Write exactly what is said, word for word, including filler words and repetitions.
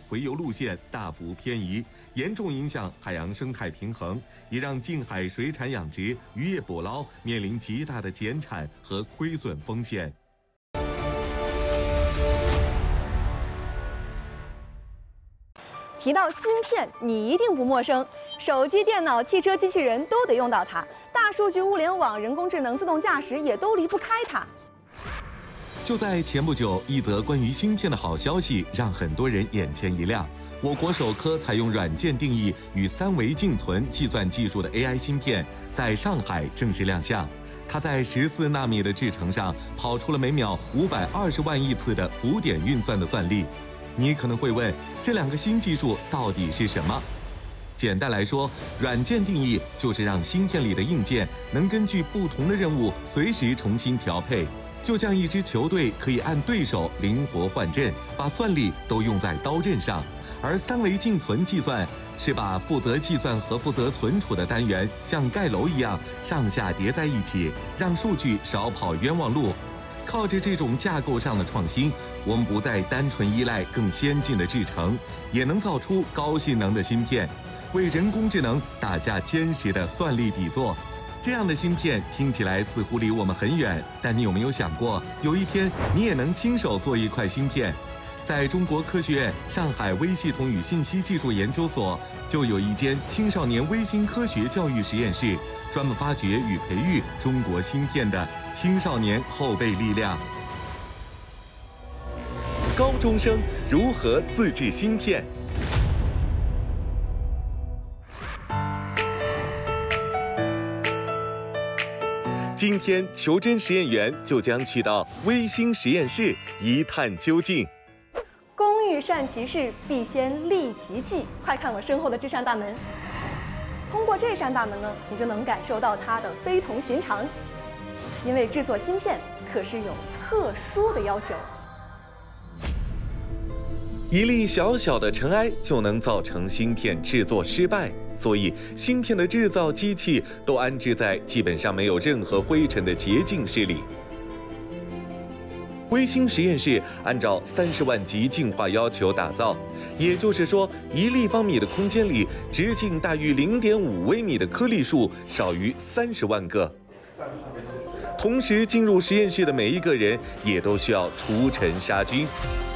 洄游路线大幅偏移，严重影响海洋生态平衡，也让近海水产养殖、渔业捕捞面临极大的减产和亏损风险。 提到芯片，你一定不陌生，手机、电脑、汽车、机器人都得用到它，大数据、物联网、人工智能、自动驾驶也都离不开它。 就在前不久，一则关于芯片的好消息让很多人眼前一亮。我国首颗采用软件定义与三维静存计算技术的 A I 芯片在上海正式亮相。它在十四纳米的制程上跑出了每秒五百二十万亿次的浮点运算的算力。你可能会问，这两个新技术到底是什么？简单来说，软件定义就是让芯片里的硬件能根据不同的任务随时重新调配。就像一支球队可以按对手灵活换阵，把算力都用在刀刃上。而三维静存计算是把负责计算和负责存储的单元像盖楼一样上下叠在一起，让数据少跑冤枉路。靠着这种架构上的创新，我们不再单纯依赖更先进的制程，也能造出高性能的芯片，为人工智能打下坚实的算力底座。这样的芯片听起来似乎离我们很远，但你有没有想过，有一天你也能亲手做一块芯片？在中国科学院上海微系统与信息技术研究所，就有一间青少年微芯科学教育实验室，专门发掘与培育中国芯片的青少年后备力量。高中生如何自制芯片？今天，求真实验员就将去到微芯实验室一探究竟。 工欲善其事，必先利其器。快看我身后的这扇大门。通过这扇大门呢，你就能感受到它的非同寻常。因为制作芯片可是有特殊的要求。 一粒小小的尘埃就能造成芯片制作失败，所以芯片的制造机器都安置在基本上没有任何灰尘的洁净室里。微芯实验室按照三十万级净化要求打造，也就是说，一立方米的空间里，直径大于零点五微米的颗粒数少于三十万个。同时，进入实验室的每一个人也都需要除尘杀菌。